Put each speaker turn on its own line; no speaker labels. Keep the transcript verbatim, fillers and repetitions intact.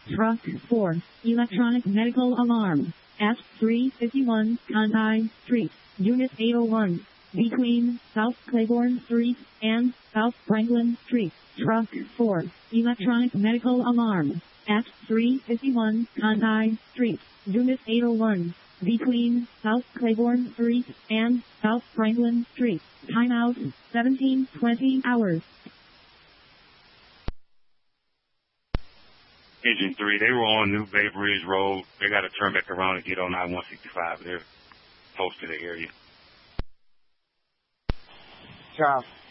Truck four, electronic medical alarm, at three fifty-one Conti Street, Unit eight oh one, between South Claiborne Street and South Franklin Street. Truck four, electronic medical alarm, at three fifty-one Conti Street, Unit eight oh one, between South Claiborne Street and South Franklin Street. Timeout, seventeen twenty hours.
Engine three, they were on New Bay Bridge Road. They got to turn back around and get on I one sixty-five. They're close to the area.
Ciao.